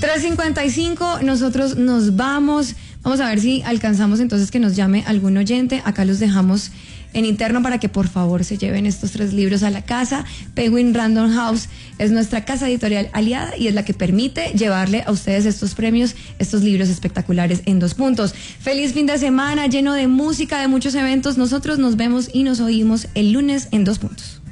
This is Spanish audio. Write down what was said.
3:55, nosotros nos vamos. Vamos a ver si alcanzamos entonces que nos llame algún oyente. Acá los dejamos en interno para que por favor se lleven estos 3 libros a la casa. Penguin Random House es nuestra casa editorial aliada y es la que permite llevarle a ustedes estos premios, estos libros espectaculares en 2 puntos. Feliz fin de semana lleno de música, de muchos eventos. Nosotros nos vemos y nos oímos el lunes en 2 puntos.